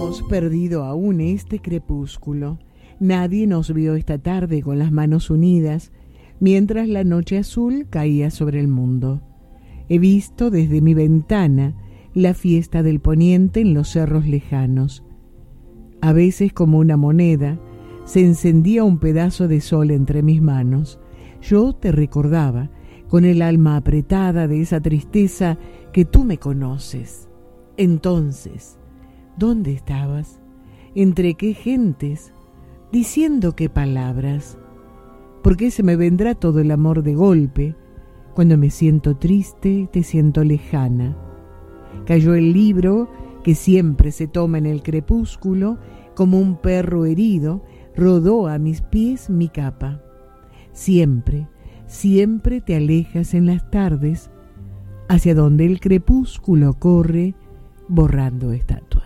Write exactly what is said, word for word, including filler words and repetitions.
hemos perdido aún este crepúsculo. Nadie nos vio esta tarde con las manos unidas, mientras la noche azul caía sobre el mundo. He visto desde mi ventana la fiesta del poniente en los cerros lejanos. A veces, como una moneda, se encendía un pedazo de sol entre mis manos. Yo te recordaba, con el alma apretada de esa tristeza que tú me conoces. Entonces, ¿dónde estabas? ¿Entre qué gentes? ¿Diciendo qué palabras? ¿Por qué se me vendrá todo el amor de golpe? Cuando me siento triste, te siento lejana. Cayó el libro que siempre se toma en el crepúsculo, como un perro herido, rodó a mis pies mi capa. Siempre, siempre te alejas en las tardes, hacia donde el crepúsculo corre, borrando estatuas.